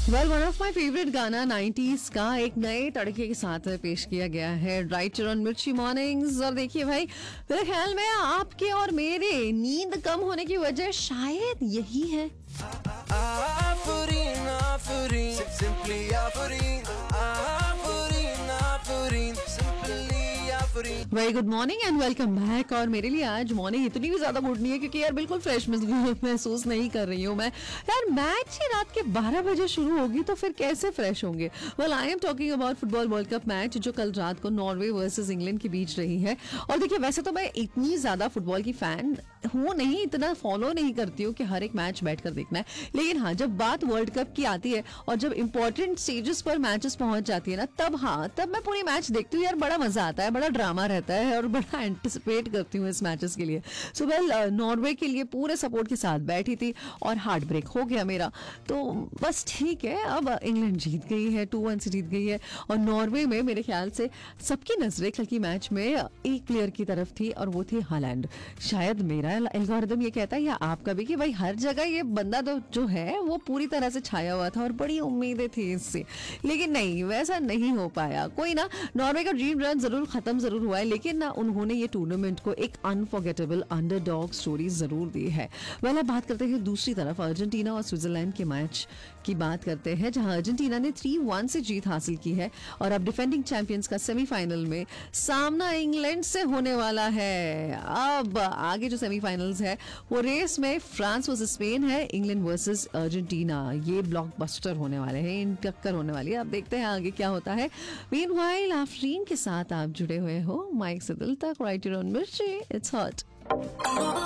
Well one of my favourite गाना 90s का एक नए तड़के के साथ पेश किया गया है राइट ऑन मिर्ची मॉर्निंग्स। और देखिए भाई, मेरे ख्याल में आपके और मेरे नींद कम होने की वजह शायद यही है। Afurin, Afurin, simply Afurin, Afurin, Afurin, simply Afurin. Very good morning and welcome back. और मेरे लिए आज मॉर्निंग इतनी भी ज्यादा गुड नहीं है क्योंकि यार बिल्कुल फ्रेश महसूस नहीं कर रही हूँ मैं। यार मैच ही रात के 12 बजे शुरू होगी तो फिर कैसे फ्रेश होंगे। Well I am talking about football world cup match जो कल रात को नॉर्वे वर्सेस इंग्लैंड के बीच रही है। और देखिए, वैसे तो मैं इतनी ज्यादा फुटबॉल की फैन हूँ नहीं, इतना फॉलो नहीं करती हूँ कि हर एक मैच बैठकर देखना है, लेकिन हाँ, जब बात वर्ल्ड कप की आती है और जब इंपॉर्टेंट स्टेजेस पर मैचेस पहुंच जाती है ना, तब मैं पूरी मैच देखती हूँ। यार बड़ा मजा आता है, बड़ा ड्रामा रहता है और बड़ा एंटिसिपेट करती हूँ इस मैचेस के लिए। सो वेल, नॉर्वे के लिए पूरे सपोर्ट के साथ बैठी थी और हार्ट ब्रेक हो गया मेरा, तो बस ठीक है। अब इंग्लैंड जीत गई है, 2-1 से जीत गई है। और नॉर्वे में मेरे ख्याल से सबकी नजरें कल की मैच में एक प्लेयर की तरफ थी और वो थी हालैंड। शायद मेरा एल्गोरिदम ये कहता है या आपका भी कि भाई हर जगह ये बंदा तो जो है वो पूरी तरह से छाया हुआ था और बड़ी उम्मीदें थी इससे, लेकिन नहीं, वैसा नहीं हो पाया। कोई ना, नॉर्वे का ड्रीम रन जरूर खत्म जरूर हुआ है, लेकिन ना उन्होंने ये टूर्नामेंट को एक अनफॉरगेटेबल अंडरडॉग स्टोरी जरूर दी है। अब बात करते हैं दूसरी तरफ अर्जेंटीना और स्विट्जरलैंड के मैच की बात करते हैं, जहां अर्जेंटीना ने 3-1 से जीत हासिल की है और अब डिफेंडिंग चैंपियंस का सेमीफाइनल में सामना इंग्लैंड से होने वाला है। अब आगे जो सेमीफाइनल्स है वो रेस में फ्रांस वर्सेस स्पेन है, इंग्लैंड वर्सेस अर्जेंटीना। ये ब्लॉकबस्टर होने वाले हैं, इन टक्कर होने वाली है। अब देखते हैं आगे क्या होता है। मीनवाइल आफरीन के साथ आप जुड़े हुए हो माइक से दिल तक, राइट ऑन मिर्ची, इट्स हॉट।